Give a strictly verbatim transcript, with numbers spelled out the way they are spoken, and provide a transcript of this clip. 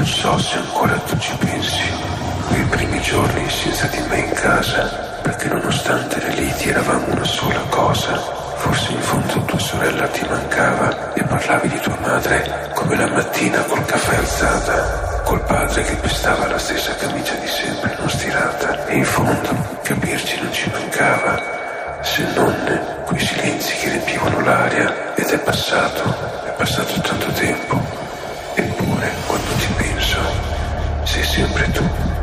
Non so se ancora tu ci pensi, quei primi giorni senza di me in casa, perché nonostante le liti eravamo una sola cosa. Forse in fondo tua sorella ti mancava e parlavi di tua madre come la mattina col caffè alzata, col padre che pestava la stessa camicia di sempre non stirata. E in fondo capirci non ci mancava, se non quei silenzi che riempivano l'aria. Ed è passato, è passato tanto tempo, eppure quando ti penso sei sempre tu.